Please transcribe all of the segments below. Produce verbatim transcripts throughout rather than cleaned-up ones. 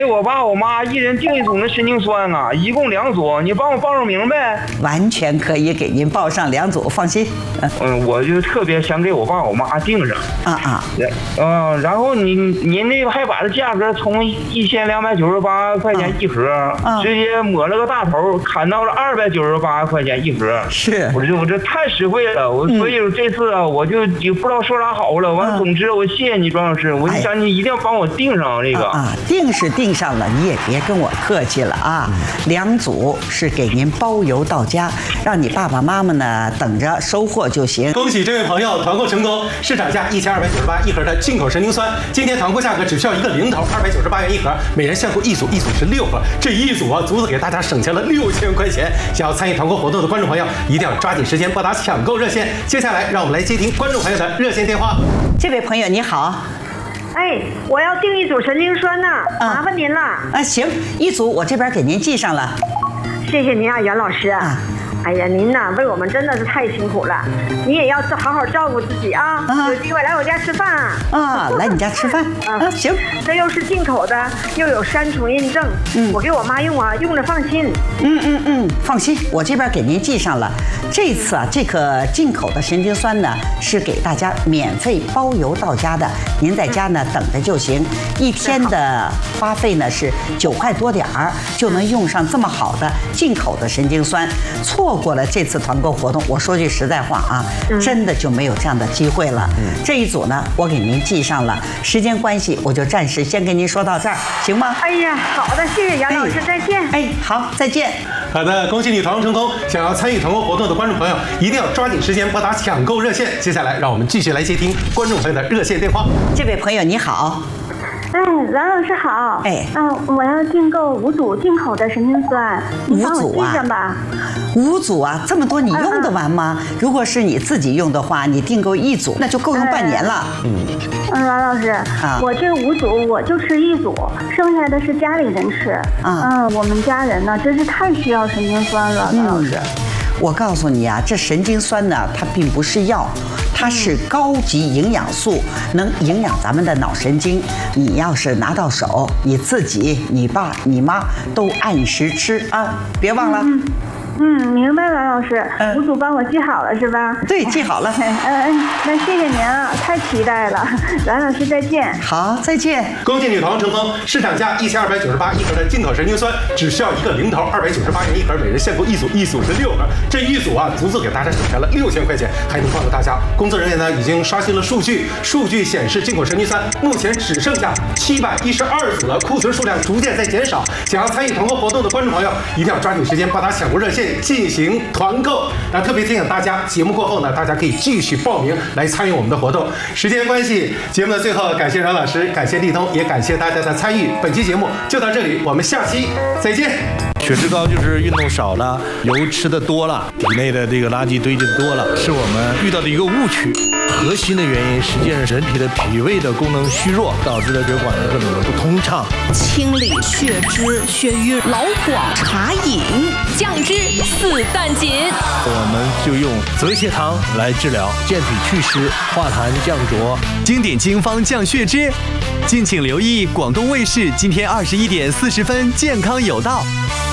我爸我妈一人订一组那神经酸啊，一共两组，你帮我报上名呗。 完全可以给您报上两组，放心。 嗯，我就特别想给我爸我妈订上。 啊啊， 嗯，然后您您那个还把这价格从一千两百九十八块钱一盒，啊、直接抹了个大头，砍到了二百九十八块钱一盒。 是， 我这我这太实惠了，我、嗯、所以这次啊，我就也不知道说啥好了。完，总之我谢谢你，庄老师，我就想你一定要帮我订上这个。 啊，啊订是订上了，你也别跟我客气了啊。嗯、两组是给您包邮到家，让你爸爸妈妈呢等着收货就行。 恭喜这位朋友团购成功，市场价一千二百九十八一盒的进口神经酸，今天团购价格只需要一个零头，二百九十八元一盒，每人限购一组，一组是六盒，这一组啊，足足给大家省下了六千块钱。想要参与团购活动的观众朋友，一定要抓紧时间拨打抢购热线。接下来，让我们来接听观众朋友的热线电话。 这位朋友你好。 哎，我要订一组神经酸呢，麻烦您了。 啊，行，一组我这边给您寄上了。 谢谢您啊，袁老师。啊哎呀，您呐，为我们真的是太辛苦了，你也要好好照顾自己啊！啊有机会来我家吃饭啊！ 啊，来你家吃饭啊！行， 这又是进口的，又有三重印证，嗯，我给我妈用啊，用着放心。 嗯嗯嗯，放心，我这边给您寄上了。这次啊，这个进口的神经酸呢，是给大家免费包邮到家的，您在家呢等着就行。一天的花费呢是九块多点儿，就能用上这么好的进口的神经酸。错过了这次团购活动，我说句实在话啊，嗯、真的就没有这样的机会了。嗯、这一组呢，我给您寄上了。时间关系，我就暂时先跟您说到这儿，行吗？ 哎呀，好的，谢谢杨老师，哎、再见。 哎，好，再见。 好的，恭喜你团购成功！想要参与团购活动的观众朋友，一定要抓紧时间拨打抢购热线。接下来，让我们继续来接听观众朋友的热线电话。 这位朋友你好。 哎，栾老师好。 哎， 嗯、呃，我要订购五组进口的神经酸，你帮我寄上吧。 五组啊，这么多你用得完吗？嗯、如果是你自己用的话，你订购一组，那就够用半年了。 嗯，嗯，栾老师，啊、我这五组我就吃一组，剩下的是家里人吃。啊、嗯，我们家人呢，真是太需要神经酸了，栾老师。嗯我告诉你啊，这神经酸呢，它并不是药，它是高级营养素，能营养咱们的脑神经。你要是拿到手，你自己、你爸、你妈都按时吃啊，别忘了。嗯嗯，明白了，老师，嗯、五组帮我记好了是吧？ 对，记好了。 嗯嗯，那谢谢您啊，太期待了，栾老师再见。 好，再见。 恭喜你团购成功，市场价一千二百九十八一盒的进口神经酸，只需要一个零头，二百九十八元一盒，每人限购一组，一组是六盒，这一组啊，足足给大家省下了六千块钱。还能告诉大家，工作人员呢已经刷新了数据，数据显示进口神经酸目前只剩下七百一十二组了，库存数量逐渐在减少。想要参与团购活动的观众朋友，一定要抓紧时间拨打抢购热线进行团购。那特别提醒大家，节目过后呢，大家可以继续报名来参与我们的活动。时间关系，节目的最后，感谢阮老师，感谢立冬，也感谢大家的参与。本期节目就到这里，我们下期再见。 血脂高就是运动少了，油吃的多了，体内的这个垃圾堆积的多了，是我们遇到的一个误区。核心的原因实际上是人体的脾胃的功能虚弱，导致了血管的各种的不通畅。 清理血脂、血瘀、老广茶饮，降脂四淡锦。 我们就用泽泻汤来治疗健脾祛湿、化痰降浊， 经典经方降血脂。敬请留意广东卫视今天二十一点四十分，健康有道。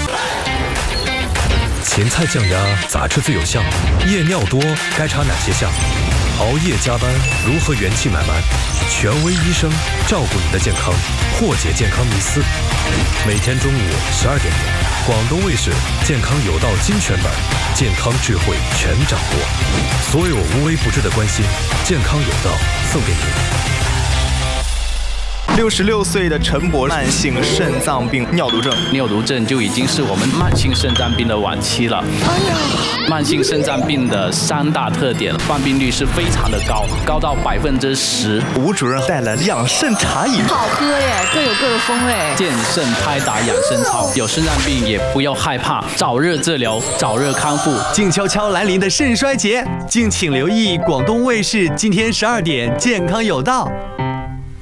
咸菜降压咋吃最有效？夜尿多该查哪些项？熬夜加班如何元气满满？权威医生照顾你的健康，破解健康迷思。每天中午十二点，广东卫视健康有道精选版，健康智慧全掌握，所有无微不至的关心，健康有道送给您。 六十六岁的陈博，慢性肾脏病尿毒症， 尿毒症就已经是我们慢性肾脏病的晚期了。哎呀，慢性肾脏病的三大特点，患病率是非常的高，高到百分之十。 吴主任带来养肾茶饮， 好喝耶，各有各的风味。 健肾拍打养生操，有肾脏病也不要害怕，早日治疗，早日康复。 静悄悄来临的肾衰竭，敬请留意广东卫视今天十二点，健康有道。